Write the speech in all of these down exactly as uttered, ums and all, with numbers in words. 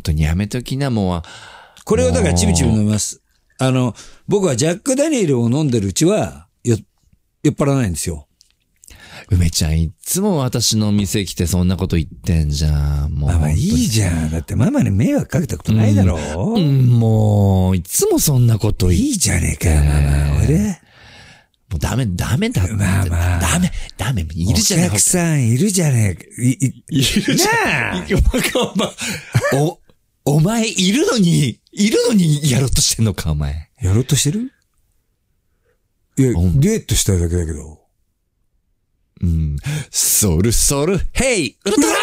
当にやめときな、もう。 これをだからちびちび飲みます。あの、僕はジャックダニエルを飲んでるうちは、よ、酔っ払わないんですよ。 梅ちゃんいつも私の店来てそんなこと言ってんじゃん。もう。 ママいいじゃん。だってママに迷惑かけたことないだろう、 うん、うん、もう、いつもそんなこと言って。 いいじゃねえかよ、ママ。おいで。 もうダメ、ダメだって。 まあまあ。 ダメ、ダメ、いるじゃねえか。 お客さんいるじゃねえか。い、い、 いるじゃん。なあ。お、お前いるのに、いるのにやろうとしてんのか、お前。 やろうとしてる？いや、デュエットしたいだけだけど。 うん。ソルソル、ヘイウルトラ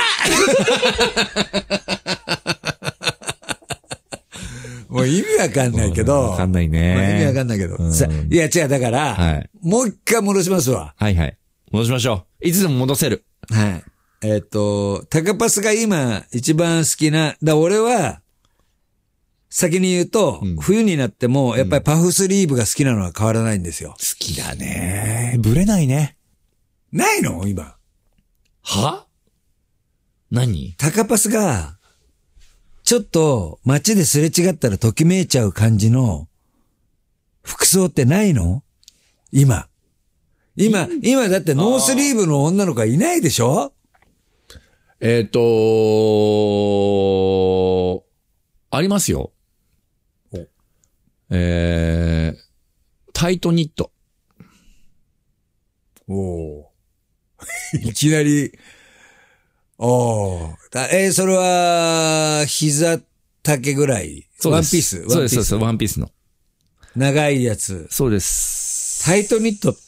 もう意味わかんないけど。 わかんないね。 まあ、意味わかんないけど。うん、さいや、違う、だから、はい、もう一回戻しますわ。 はいはい。戻しましょう。いつでも戻せる。 はい。えっと、タカパスが今一番好きな、だ俺は、先に言うと、うん、冬になっても、やっぱりパフスリーブが好きなのは変わらないんですよ。 好きだね。ブレないね。 ないの今。 は？何？ タカパスが、ちょっと街ですれ違ったらときめいちゃう感じの服装ってないの？今。今、今だってノースリーブの女の子はいないでしょ？ えっと、ありますよ。えー、タイトニット。 おー。いきなり、おー。えー、それは、膝丈ぐらい。ワンピース。 そうです、そうです、ワンピースの。 長いやつ。 そうです。 タイトニットって、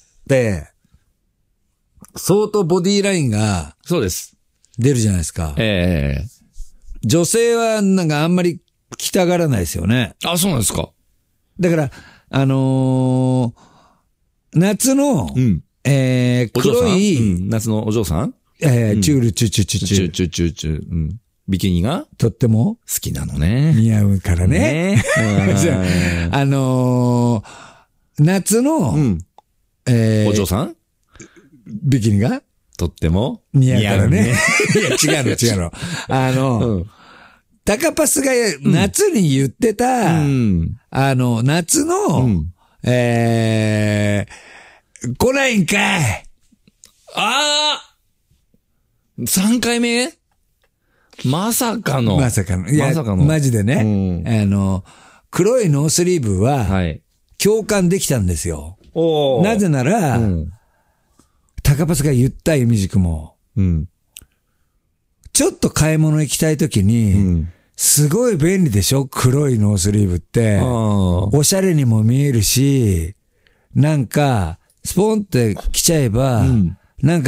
相当ボディーラインが、 そうです。 出るじゃないですか。 ええー。 女性はなんかあんまり着たがらないですよね。 あ、そうなんですか。 だから、あのー、夏の、うん、えー、黒い、 うん、夏のお嬢さんえー、チュールチュチュチュチュ。 チュチュチュチュ、うん。ビキニがとっても好きなのね。 似合うからね。ねあのー、夏の、うん、 えー、お嬢さんビキニがとっても似合うからね。ねいや、違うの違うの。あの、うん、タカパスが夏に言ってた、うん、あの、夏の、うん、えー、来ないんかい。 ああさんかいめまさかの。 まさかの。いや、まさかの。マジでね。うん、あの、黒いノースリーブは、はい、共感できたんですよ。おなぜなら、うん、タカパスが言ったイミジクも、うん、ちょっと買い物行きたいときに、うん、すごい便利でしょ黒いノースリーブって。おしゃれにも見えるし、なんか、スポンって着ちゃえば、うん、なんか、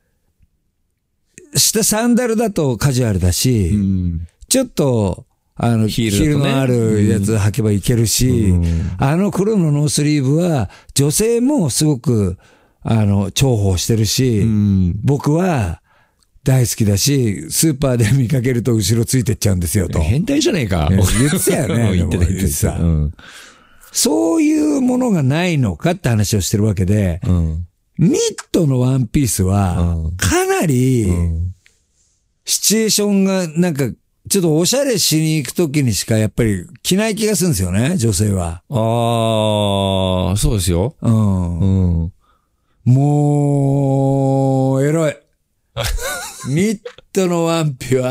下サンダルだとカジュアルだし、うん、ちょっと、あの、ヒール、ね、ヒールのあるやつ履けばいけるし、うん、あの黒のノースリーブは、女性もすごく、あの、重宝してるし、うん、僕は大好きだし、スーパーで見かけると後ろついてっちゃうんですよと。 変態じゃねえか。 言ってたよね。 言ってた言ってた。うん、 そういうものがないのかって話をしてるわけで、うん、ニットのワンピースは、かなり、シチュエーションがなんか、ちょっとおしゃれしに行くときにしかやっぱり着ない気がするんですよね、女性は。 ああ、そうですよ。うん。 うん、もう、エロい。ニットのワンピは、